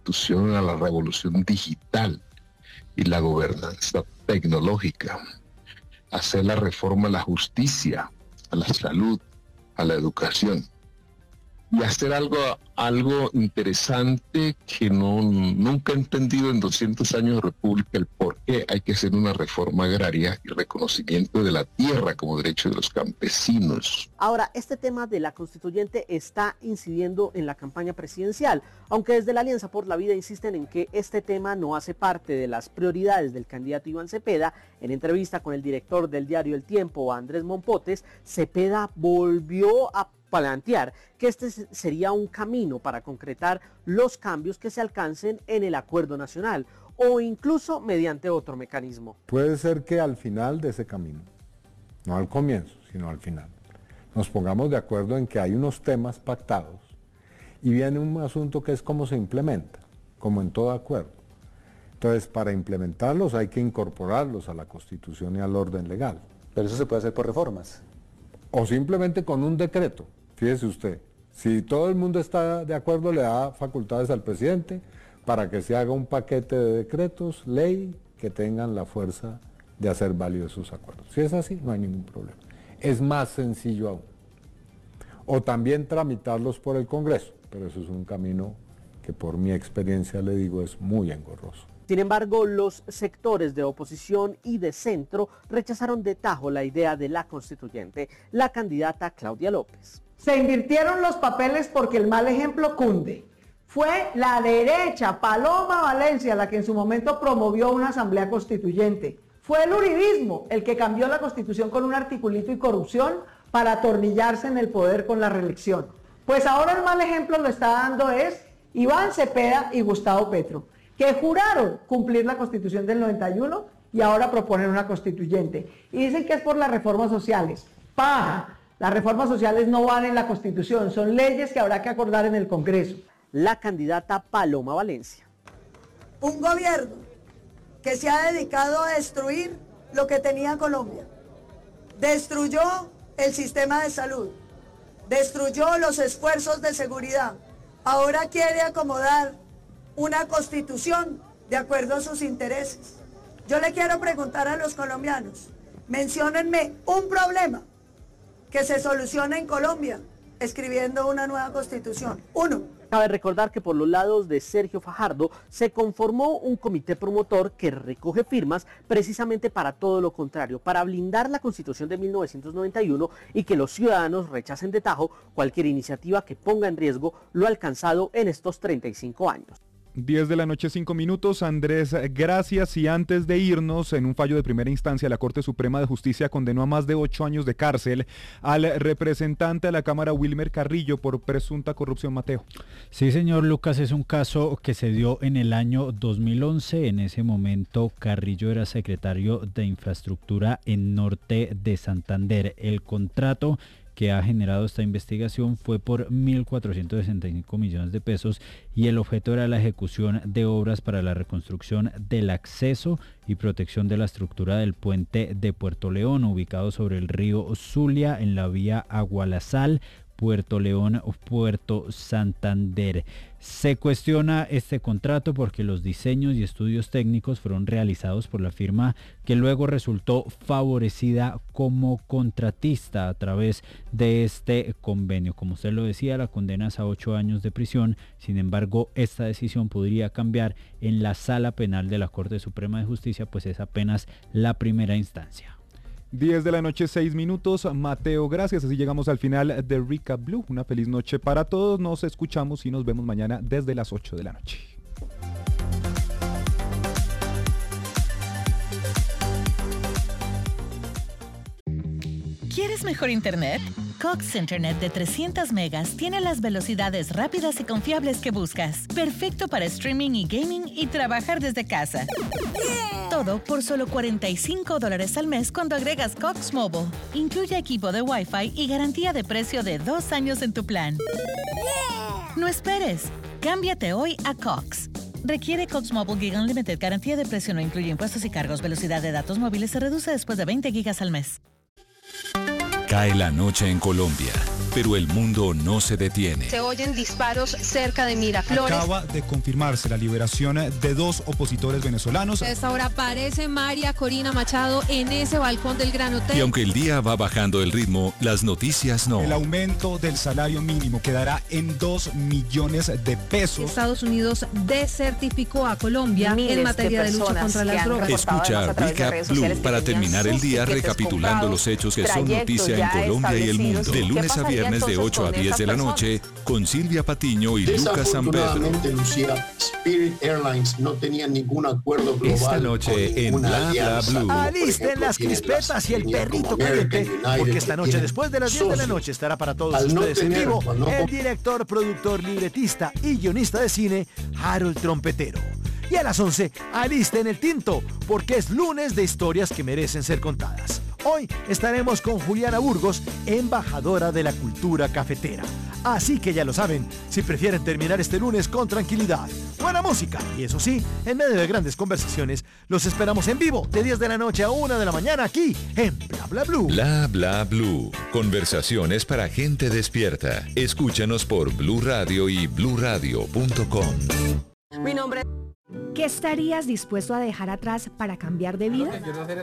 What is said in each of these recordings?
Constitución a la revolución digital y la gobernanza tecnológica, hacer la reforma a la justicia, a la salud, a la educación, y hacer algo interesante que nunca he entendido en 200 años de república, el por qué hay que hacer una reforma agraria y reconocimiento de la tierra como derecho de los campesinos. Ahora, este tema de la constituyente está incidiendo en la campaña presidencial, aunque desde la Alianza por la Vida insisten en que este tema no hace parte de las prioridades del candidato Iván Cepeda. En entrevista con el director del diario El Tiempo, Andrés Mompotes, Cepeda volvió a plantear que este sería un camino para concretar los cambios que se alcancen en el acuerdo nacional o incluso mediante otro mecanismo. Puede ser que al final de ese camino, no al comienzo, sino al final, nos pongamos de acuerdo en que hay unos temas pactados y viene un asunto que es cómo se implementa, como en todo acuerdo. Entonces, para implementarlos hay que incorporarlos a la Constitución y al orden legal. Pero eso se puede hacer por reformas. O simplemente con un decreto. Fíjese usted, si todo el mundo está de acuerdo, le da facultades al presidente para que se haga un paquete de decretos, ley, que tengan la fuerza de hacer válidos esos acuerdos. Si es así, no hay ningún problema. Es más sencillo aún. O también tramitarlos por el Congreso, pero eso es un camino que por mi experiencia le digo es muy engorroso. Sin embargo, los sectores de oposición y de centro rechazaron de tajo la idea de la constituyente, la candidata Claudia López. Se invirtieron los papeles porque el mal ejemplo cunde. Fue la derecha, Paloma Valencia, la que en su momento promovió una asamblea constituyente. Fue el uribismo el que cambió la Constitución con un articulito y corrupción para atornillarse en el poder con la reelección. Pues ahora el mal ejemplo lo está dando es Iván Cepeda y Gustavo Petro, que juraron cumplir la Constitución del 91 y ahora proponen una constituyente. Y dicen que es por las reformas sociales. ¡Paja! Las reformas sociales no van en la Constitución, son leyes que habrá que acordar en el Congreso. La candidata Paloma Valencia. Un gobierno que se ha dedicado a destruir lo que tenía Colombia. Destruyó el sistema de salud, destruyó los esfuerzos de seguridad. Ahora quiere acomodar una constitución de acuerdo a sus intereses. Yo le quiero preguntar a los colombianos, menciónenme un problema que se solucione en Colombia escribiendo una nueva constitución. Uno. Cabe recordar que por los lados de Sergio Fajardo se conformó un comité promotor que recoge firmas precisamente para todo lo contrario, para blindar la Constitución de 1991 y que los ciudadanos rechacen de tajo cualquier iniciativa que ponga en riesgo lo alcanzado en estos 35 años. 10 de la noche, 5 minutos. Andrés, gracias. Y antes de irnos, en un fallo de primera instancia, la Corte Suprema de Justicia condenó a más de 8 años de cárcel al representante de la Cámara, Wilmer Carrillo, por presunta corrupción. Mateo. Sí, señor Lucas, es un caso que se dio en el año 2011. En ese momento, Carrillo era secretario de Infraestructura en Norte de Santander. El contrato que ha generado esta investigación fue por 1.465 millones de pesos y el objeto era la ejecución de obras para la reconstrucción del acceso y protección de la estructura del puente de Puerto León, ubicado sobre el río Zulia en la vía Agualazal, Puerto León, Puerto Santander. Se cuestiona este contrato porque los diseños y estudios técnicos fueron realizados por la firma que luego resultó favorecida como contratista a través de este convenio. Como usted lo decía, la condena es a 8 años de prisión. Sin embargo, esta decisión podría cambiar en la Sala Penal de la Corte Suprema de Justicia, pues es apenas la primera instancia. 10 de la noche, 6 minutos. Mateo, gracias. Así llegamos al final de Recap Blue. Una feliz noche para todos. Nos escuchamos y nos vemos mañana desde las 8 de la noche. ¿Quieres mejor internet? Cox Internet de 300 megas tiene las velocidades rápidas y confiables que buscas. Perfecto para streaming y gaming y trabajar desde casa. Todo por solo $45 al mes cuando agregas Cox Mobile. Incluye equipo de Wi-Fi y garantía de precio de 2 años en tu plan. No esperes. Cámbiate hoy a Cox. Requiere Cox Mobile Gig Unlimited. Garantía de precio no incluye impuestos y cargos. Velocidad de datos móviles se reduce después de 20 gigas al mes. Cae la noche en Colombia, Pero el mundo no se detiene. Se oyen disparos cerca de Miraflores. Acaba de confirmarse la liberación de 2 opositores venezolanos. A esta hora aparece María Corina Machado en ese balcón del Gran Hotel. Y aunque el día va bajando el ritmo, las noticias no. El aumento del salario mínimo quedará en 2 millones de pesos. Estados Unidos desertificó a Colombia en materia de lucha contra las drogas. Escucha Recap Blue para terminar el día recapitulando los hechos que son noticia en Colombia y el mundo. De lunes a viernes de 8 a 10 de la noche con Silvia Patiño y Lucas San Pedro. Lucía, Spirit Airlines no tenía ningún acuerdo global. Esta noche en Bla Bla Blue. Alisten las crispetas y el perrito caliente, porque esta noche después de las 10 de la noche estará para todos ustedes en vivo el director, productor, libretista y guionista de cine Harold Trompetero. Y a las 11, alisten el tinto, porque es lunes de historias que merecen ser contadas. Hoy estaremos con Juliana Burgos, embajadora de la cultura cafetera. Así que ya lo saben, si prefieren terminar este lunes con tranquilidad, buena música y eso sí, en medio de grandes conversaciones, los esperamos en vivo de 10 de la noche a 1 de la mañana aquí en Bla Bla Blue. Bla Bla Blue. Conversaciones para gente despierta. Escúchanos por Blue Radio y bluradio.com. Mi nombre. ¿Qué estarías dispuesto a dejar atrás para cambiar de vida?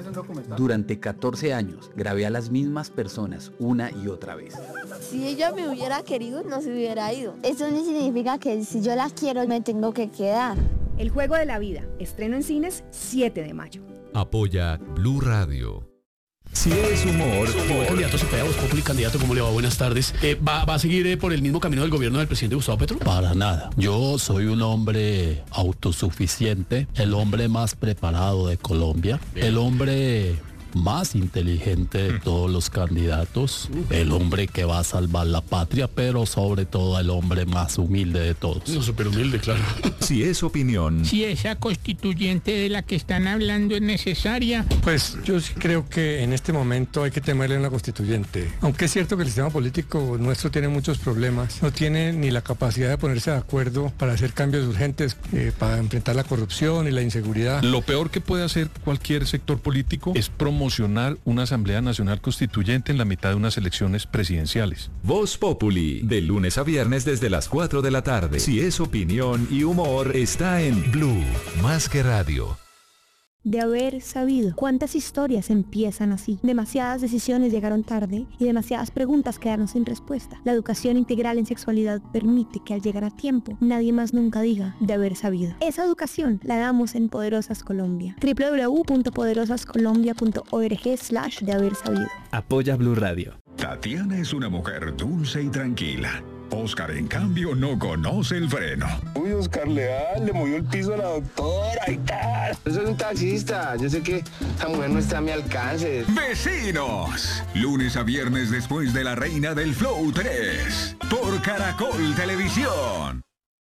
Durante 14 años grabé a las mismas personas una y otra vez. Si ella me hubiera querido, no se hubiera ido. Eso no significa que si yo la quiero, me tengo que quedar. El juego de la vida. Estreno en cines 7 de mayo. Apoya Blue Radio. Si es humor, candidato Cepeda, Voz Populi, candidato, ¿cómo le va? Buenas tardes. ¿Va a seguir por el mismo camino del gobierno del presidente Gustavo Petro? Para nada. Yo soy un hombre autosuficiente, el hombre más preparado de Colombia, el hombre más inteligente de todos los candidatos, el hombre que va a salvar la patria, pero sobre todo el hombre más humilde de todos. No, súper humilde, claro. Si es opinión. Si esa constituyente de la que están hablando es necesaria. Pues yo sí creo que en este momento hay que temerle a una constituyente. Aunque es cierto que el sistema político nuestro tiene muchos problemas, no tiene ni la capacidad de ponerse de acuerdo para hacer cambios urgentes, para enfrentar la corrupción y la inseguridad. Lo peor que puede hacer cualquier sector político es promocionar una Asamblea Nacional Constituyente en la mitad de unas elecciones presidenciales. Voz Populi, de lunes a viernes desde las 4 de la tarde. Si es opinión y humor, está en Blue, más que radio. De haber sabido. ¿Cuántas historias empiezan así? Demasiadas decisiones llegaron tarde y demasiadas preguntas quedaron sin respuesta. La educación integral en sexualidad permite que al llegar a tiempo, nadie más nunca diga de haber sabido. Esa educación la damos en Poderosas Colombia. www.poderosascolombia.org/de haber sabido. Apoya Blue Radio. Tatiana es una mujer dulce y tranquila. Oscar, en cambio, no conoce el freno. Uy, Oscar, le movió el piso a la doctora y tal. Yo soy un taxista, yo sé que esa mujer no está a mi alcance. ¡Vecinos! Lunes a viernes después de La Reina del Flow 3, por Caracol Televisión.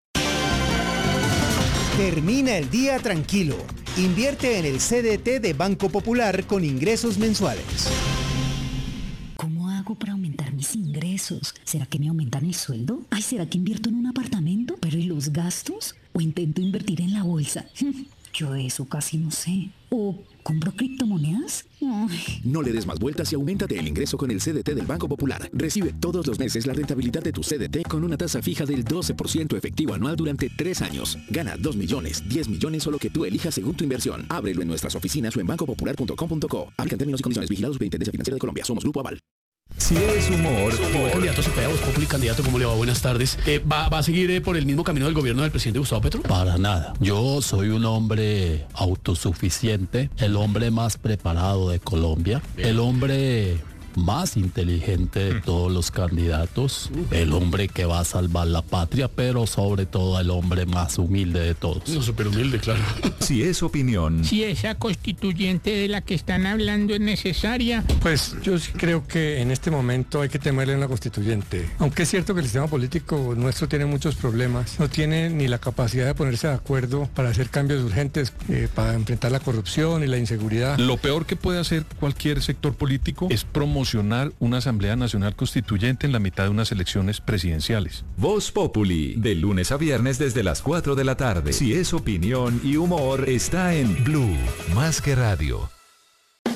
Termina el día tranquilo. Invierte en el CDT de Banco Popular con ingresos mensuales. ¿Cómo hago para aumentar mis ingresos? ¿Será que me aumentan el sueldo? Ay, ¿será que invierto en un apartamento? ¿Pero y los gastos? ¿O intento invertir en la bolsa? Yo de eso casi no sé. ¿O compro criptomonedas? Ay. No le des más vueltas y auméntate el ingreso con el CDT del Banco Popular. Recibe todos los meses la rentabilidad de tu CDT con una tasa fija del 12% efectivo anual durante 3 años. Gana 2 millones, 10 millones o lo que tú elijas según tu inversión. Ábrelo en nuestras oficinas o en bancopopular.com.co. Aplican términos y condiciones. Vigilados Superintendencia Financiera de Colombia. Somos Grupo Aval. Si es humor, candidato Cepeda, Voz Populi, candidato, ¿cómo le va? Buenas tardes. ¿Va a seguir por el mismo camino del gobierno del presidente Gustavo Petro? Para nada. Yo soy un hombre autosuficiente, el hombre más preparado de Colombia, el hombre más inteligente de todos los candidatos, el hombre que va a salvar la patria, pero sobre todo el hombre más humilde de todos. No, súper humilde, claro. Si es opinión. Si esa constituyente de la que están hablando es necesaria. Pues yo sí creo que en este momento hay que temerle a una constituyente. Aunque es cierto que el sistema político nuestro tiene muchos problemas, no tiene ni la capacidad de ponerse de acuerdo para hacer cambios urgentes, para enfrentar la corrupción y la inseguridad. Lo peor que puede hacer cualquier sector político es promocionar una Asamblea Nacional Constituyente en la mitad de unas elecciones presidenciales. Voz Populi, de lunes a viernes desde las 4 de la tarde. Si es opinión y humor, está en Blue, más que radio.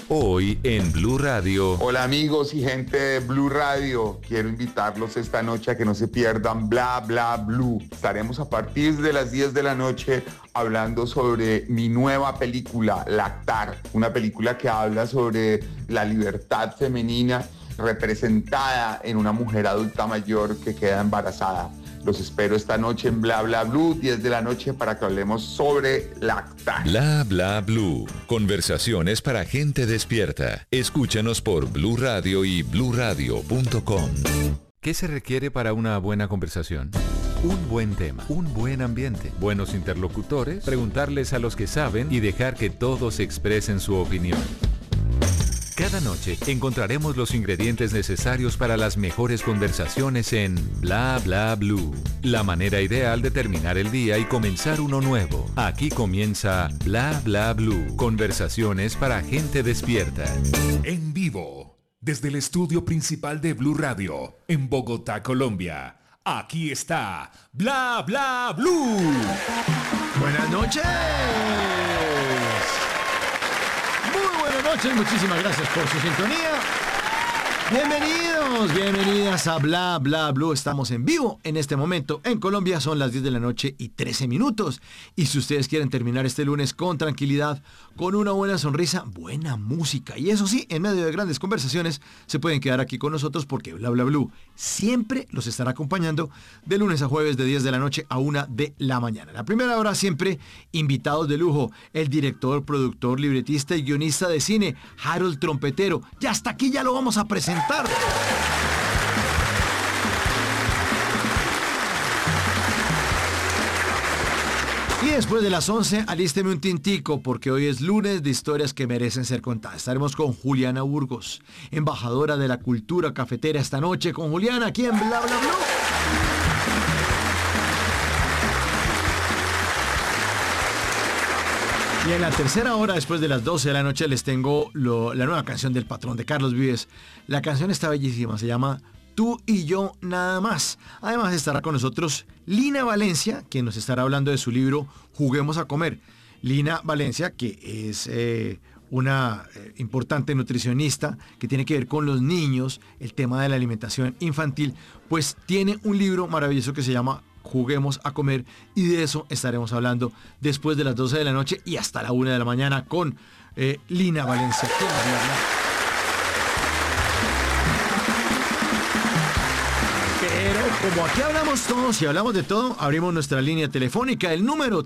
Hoy en Blue Radio. Hola amigos y gente de Blue Radio. Quiero invitarlos esta noche a que no se pierdan Bla Bla Blue. Estaremos a partir de las 10 de la noche hablando sobre mi nueva película, Lactar. Una película que habla sobre la libertad femenina representada en una mujer adulta mayor que queda embarazada. Los espero esta noche en Bla Bla Blue, 10 de la noche, para que hablemos sobre Lactar. Bla Bla Blue. Conversaciones para gente despierta. Escúchanos por Blue Radio y bluradio.com. ¿Qué se requiere para una buena conversación? Un buen tema, un buen ambiente, buenos interlocutores, preguntarles a los que saben y dejar que todos expresen su opinión. Cada noche encontraremos los ingredientes necesarios para las mejores conversaciones en Bla Bla Blue. La manera ideal de terminar el día y comenzar uno nuevo. Aquí comienza Bla Bla Blue. Conversaciones para gente despierta. En vivo, desde el estudio principal de Blue Radio, en Bogotá, Colombia. Aquí está Bla Bla Blue. Buenas noches. Buenas noches, muchísimas gracias por su sintonía. Bienvenidas a Bla Bla Blue. Estamos en vivo en este momento en Colombia. Son las 10 de la noche y 13 minutos. Y si ustedes quieren terminar este lunes con tranquilidad, con una buena sonrisa, buena música, y eso sí, en medio de grandes conversaciones, se pueden quedar aquí con nosotros porque Bla Bla Blue siempre los estará acompañando de lunes a jueves de 10 de la noche a 1 de la mañana. La primera hora siempre invitados de lujo, el director, productor, libretista y guionista de cine, Harold Trompetero. Ya hasta aquí ya lo vamos a presentar. Y después de las 11, alísteme un tintico, porque hoy es lunes de historias que merecen ser contadas. Estaremos con Juliana Burgos, embajadora de la cultura cafetera esta noche. Con Juliana, aquí en Bla Bla Blue. Y en la tercera hora, después de las 12 de la noche, les tengo la nueva canción del patrón de Carlos Vives. La canción está bellísima, se llama Tú y Yo Nada Más. Además estará con nosotros Lina Valencia, quien nos estará hablando de su libro Juguemos a Comer. Lina Valencia, que es una importante nutricionista que tiene que ver con los niños, el tema de la alimentación infantil, pues tiene un libro maravilloso que se llama Juguemos a Comer, y de eso estaremos hablando después de las 12 de la noche y hasta la 1 de la mañana con Lina Valencia. Pero como aquí hablamos todos y hablamos de todo, abrimos nuestra línea telefónica, el número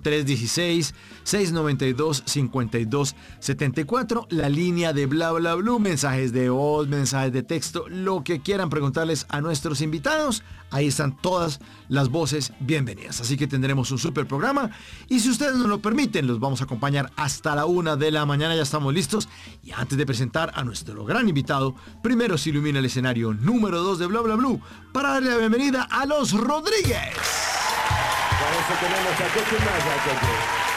316-692-5274, la línea de Bla Bla Blue, mensajes de voz, mensajes de texto, lo que quieran preguntarles a nuestros invitados. Ahí están todas las voces bienvenidas. Así que tendremos un súper programa. Y si ustedes nos lo permiten, los vamos a acompañar hasta la 1 de la mañana. Ya estamos listos. Y antes de presentar a nuestro gran invitado, primero se ilumina el escenario número 2 de Bla Bla Blue para darle la bienvenida a Los Rodríguez. Para eso tenemos a